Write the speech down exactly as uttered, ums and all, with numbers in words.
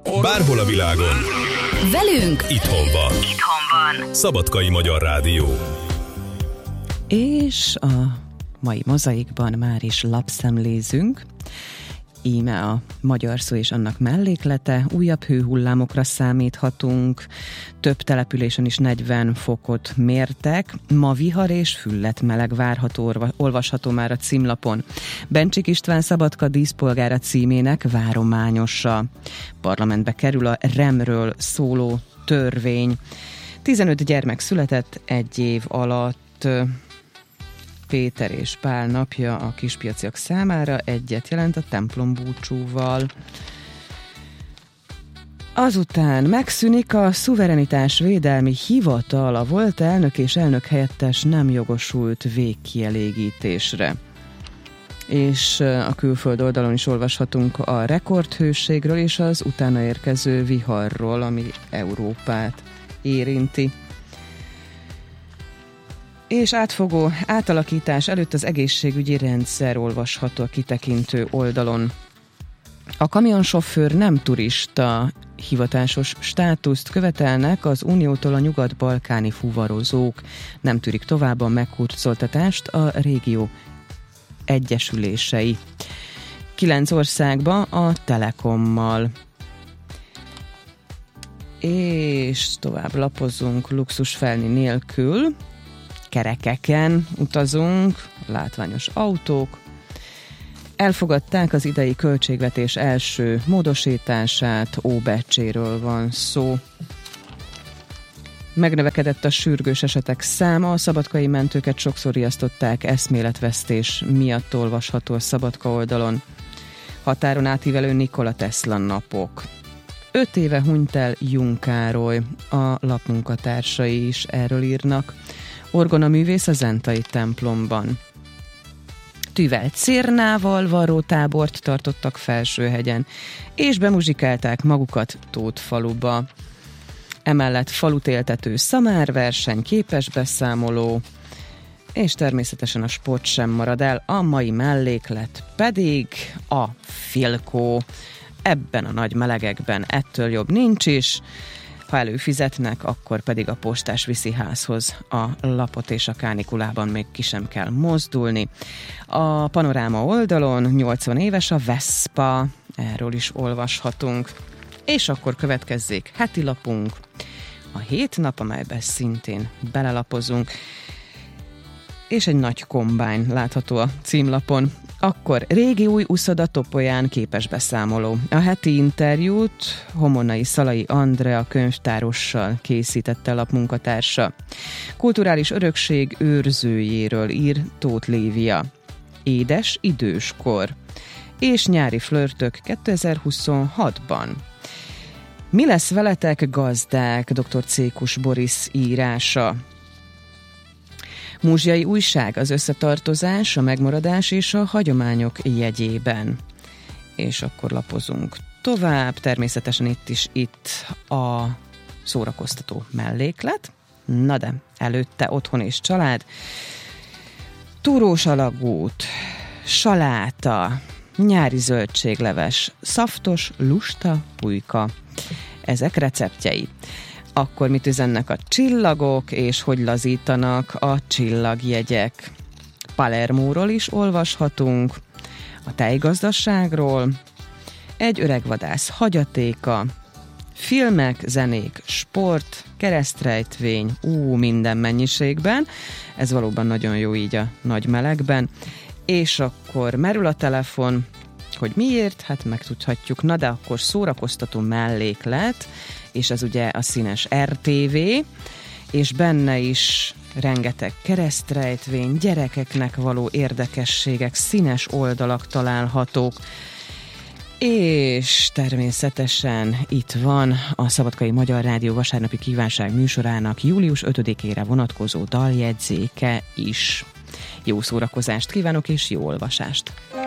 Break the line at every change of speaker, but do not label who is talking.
Bárhol a világon.
Velünk
itthon van.
Itthon van.
Szabadkai Magyar Rádió.
És a mai mozaikban már is lapszemlézünk. Íme a magyar szó és annak melléklete. Újabb hőhullámokra számíthatunk. Több településen is negyven fokot mértek. Ma vihar és fülletmeleg várható, olvasható már a címlapon. Bencsik István Szabadka díszpolgára címének várományosa. Parlamentbe kerül a remről szóló törvény. tizenöt gyermek született egy év alatt. Péter és Pál napja a kispiaciak számára egyet jelent a templombúcsúval. Azután megszűnik a szuverenitás védelmi hivatal, a volt elnök és elnök helyettes nem jogosult végkielégítésre. És a külföld oldalon is olvashatunk a rekordhőségről és az utána érkező viharról, ami Európát érinti. És átfogó átalakítás előtt az egészségügyi rendszer olvasható a kitekintő oldalon. A kamionsofőr nem turista hivatásos státuszt követelnek az Uniótól a nyugat-balkáni fuvarozók. Nem tűrik tovább a meghurcoltatást a régió egyesülései. Kilenc országba a Telekommal. És tovább lapozunk luxusfelni nélkül. Kerekeken utazunk, látványos autók. Elfogadták az idei költségvetés első módosítását, óbecséről van szó. Megnövekedett a sürgős esetek száma, a szabadkai mentőket sokszor riasztották eszméletvesztés miatt, olvasható a Szabadka oldalon. Határon átívelő Nikola Tesla napok. Öt éve hunyt el Jung Károly, a lapmunkatársai is erről írnak. Orgonaművész a zentai templomban. Tüvel Cérnával varró tábort tartottak Felsőhegyen, és bemuzsikálták magukat Tótfaluba. Emellett falut éltető szamárverseny, képes beszámoló, és természetesen a sport sem marad el, a mai melléklet pedig a Filkó. Ebben a nagy melegekben ettől jobb nincs is. Ha előfizetnek, akkor pedig a postás viszi házhoz a lapot, és a kánikulában még ki sem kell mozdulni. A Panoráma oldalon nyolcvan éves a Vespa, erről is olvashatunk. És akkor következzék heti lapunk, a hét nap, amelyben szintén belelapozunk, és egy nagy kombány látható a címlapon. Akkor régi új uszoda Topolyán, képes beszámoló. A heti interjút Homonai Szalai Andrea könyvtárossal készítette a lap munkatársa. Kulturális örökség őrzőjéről ír Tóth Lévia. Édes időskor. És nyári flörtök kétezer-huszonhatban. Mi lesz veletek, gazdák? dr. Cékus Boris írása. Múzsiai újság, az összetartozás, a megmaradás és a hagyományok jegyében. És akkor lapozunk tovább, természetesen itt is itt a szórakoztató melléklet. Na de, előtte otthon és család. Túrós alagút, saláta, nyári zöldségleves, szaftos, lusta, pulyka. Ezek receptjei. Akkor mit üzennek a csillagok, és hogy lazítanak a csillagjegyek. Palermóról is olvashatunk, a tejgazdaságról, egy öregvadász hagyatéka, filmek, zenék, sport, keresztrejtvény, ú, minden mennyiségben. Ez valóban nagyon jó így a nagy melegben. És akkor merül a telefon, hogy miért? Hát megtudhatjuk. Na de akkor szórakoztató melléklet, és ez ugye a színes er té vé, és benne is rengeteg keresztrejtvény, gyerekeknek való érdekességek, színes oldalak találhatók, és természetesen itt van a Szabadkai Magyar Rádió vasárnapi kívánság műsorának július ötödikére vonatkozó daljegyzéke is. Jó szórakozást kívánok, és jó olvasást!